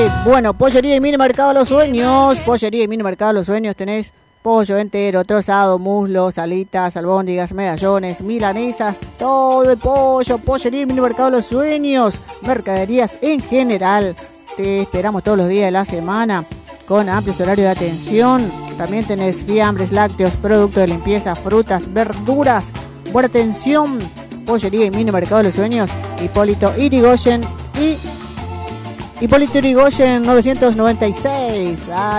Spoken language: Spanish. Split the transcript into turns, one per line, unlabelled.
Bueno, Pollería y Mini Mercado Los Sueños. Pollería y Mini Mercado Los Sueños. Tenés pollo entero, trozado, muslos, alitas, albóndigas, medallones, milanesas, todo de pollo. Pollería y Mini Mercado Los Sueños. Mercaderías en general. Te esperamos todos los días de la semana con amplios horarios de atención. También tenés fiambres, lácteos, productos de limpieza, frutas, verduras. Buena atención. Pollería y Mini Mercado Los Sueños. Hipólito Yrigoyen 996.